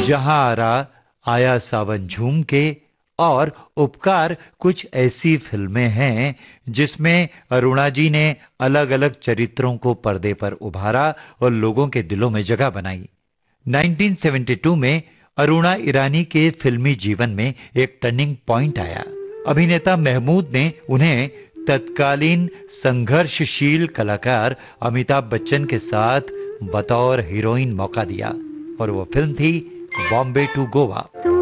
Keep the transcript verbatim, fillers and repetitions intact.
जहां आरा, आया सावन झूम के और उपकार कुछ ऐसी फिल्में हैं जिसमें अरुणा जी ने अलग अलग चरित्रों को पर्दे पर उभारा और लोगों के दिलों में जगह बनाई। उन्नीस सौ बहत्तर में अरुणा ईरानी के फिल्मी जीवन में एक टर्निंग पॉइंट आया। अभिनेता महमूद ने उन्हें तत्कालीन संघर्षशील कलाकार अमिताभ बच्चन के साथ बतौर हीरोइन मौका दिया और वो फिल्म थी बॉम्बे टू गोवा।